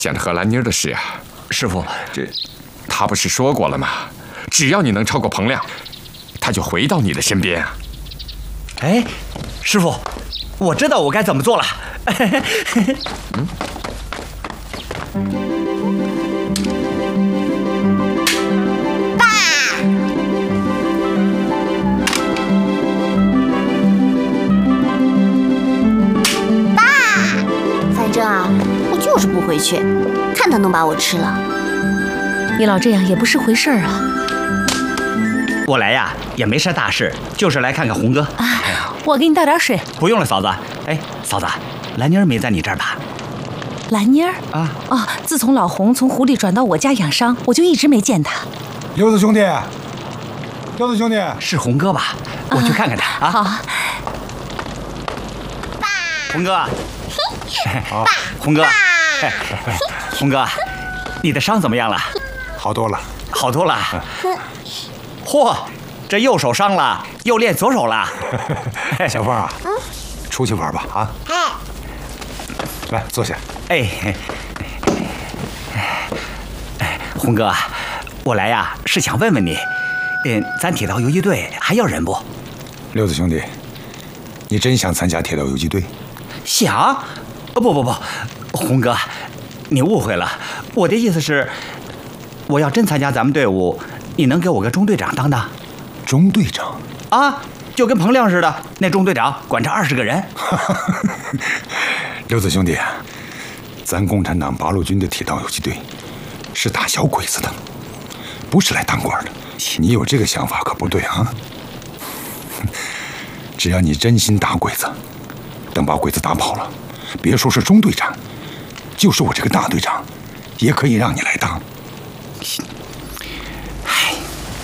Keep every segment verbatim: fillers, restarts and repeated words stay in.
想着和兰妮儿的事啊。 师傅，这他不是说过了吗？只要你能超过彭亮，他就回到你的身边啊。 哎，师傅，我知道我该怎么做了。 嗯。 就是不回去，看他能把我吃了。 你老这样也不是回事儿啊。 我来呀，也没啥大事，就是来看看红哥。 啊，我给你倒点水。 不用了，嫂子。哎，嫂子，兰妮儿没在你这儿吧？ 兰妮儿啊？ 哦，自从老洪从湖里转到我家养伤，我就一直没见他。 溜子兄弟，溜子兄弟， 是红哥吧？我去看看他。啊， 好。 爸， 红哥。 好， 红哥。红哥，你的伤怎么样了？ 好多了， 好多了。嚯，这右手伤了，又练左手了。 小凤啊，嗯，出去玩吧啊！ 哎， 来坐下。 哎，红哥，我来呀是想问问你，嗯，咱铁道游击队还要人不？ 溜子兄弟，你真想参加铁道游击队？ 想？不不不。红哥，你误会了，我的意思是，我要真参加咱们队伍，你能给我个中队长当当？ 中队长？ 啊，就跟彭亮似的，那中队长管着二十个人。 溜子兄弟，咱共产党八路军的铁道游击队是打小鬼子的，不是来当官的。你有这个想法可不对啊！只要你真心打鬼子，等把鬼子打跑了，别说是中队长，就是我这个大队长，也可以让你来当。 唉，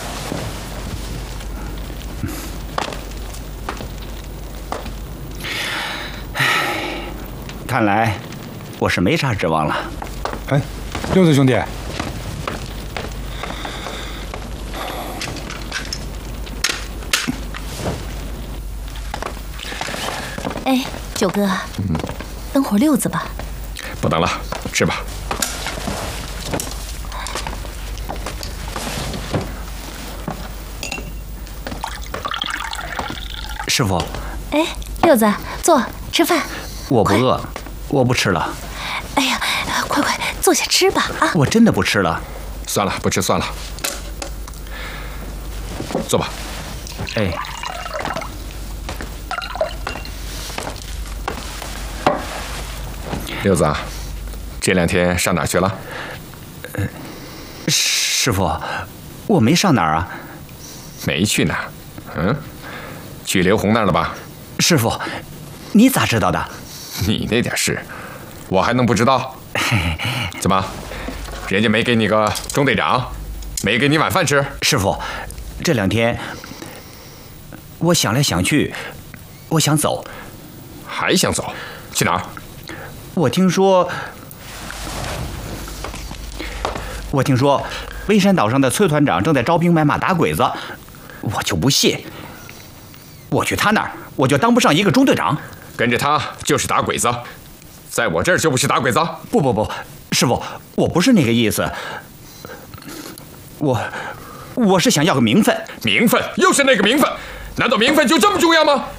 唉，看来我是没啥指望了。 哎，溜子兄弟， 哎，九哥，嗯，等会儿溜子吧。 不等了，吃吧。 师傅， 哎，溜子，坐吃饭。 我不饿，我不吃了。 哎呀，快快坐下吃吧啊！ 我真的不吃了。 算了，不吃算了。坐吧。 哎。 溜子啊，这两天上哪儿去了？ 呃，师傅，我没上哪儿啊。 没去哪儿？嗯，去刘红那儿了吧？ 师傅，你咋知道的？ 你那点事，我还能不知道？怎么，人家没给你个中队长，没给你晚饭吃？ 师傅，这两天我想来想去，我想走。 还想走？去哪儿？ 我听说，我听说，微山岛上的崔团长正在招兵买马打鬼子，我就不信，我去他那儿，我就当不上一个中队长。 跟着他就是打鬼子，在我这儿就不是打鬼子。 不不不，师傅，我不是那个意思，我我是想要个名分。 名分？又是那个名分？难道名分就这么重要吗？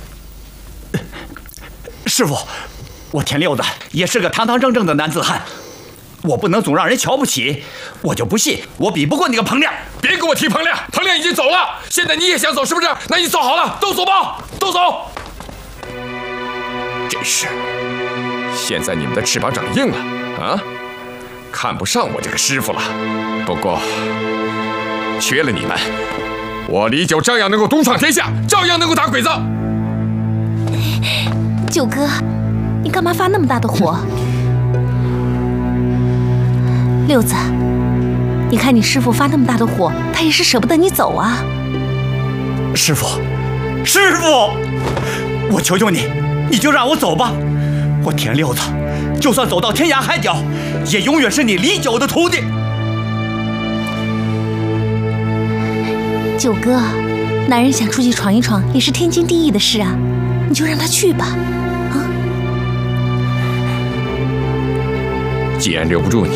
师傅。我田六子也是个堂堂正正的男子汉，我不能总让人瞧不起，我就不信我比不过那个彭亮。 别给我提彭亮，彭亮已经走了，现在你也想走是不是？那你走好了，都走吧，都走。真是，现在你们的翅膀长硬了啊，看不上我这个师傅了。不过，缺了你们，我李九照样能够独闯天下，照样能够打鬼子。 九哥。你干嘛发那么大的火？六子，你看你师父发那么大的火，他也是舍不得你走啊。 师父，师父，我求求你，你就让我走吧。我田六子，就算走到天涯海角，也永远是你李九的徒弟。 九哥，男人想出去闯一闯，也是天经地义的事啊，你就让他去吧。既然留不住你，